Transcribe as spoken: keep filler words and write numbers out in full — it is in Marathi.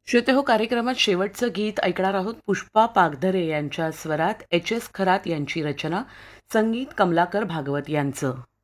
श्रोते हो कार्यक्रमात शेवटचं गीत ऐकणार आहोत. पुष्पा पागधरे यांच्या स्वरात एच एस खरात यांची रचना, संगीत कमलाकर भागवत यांचं.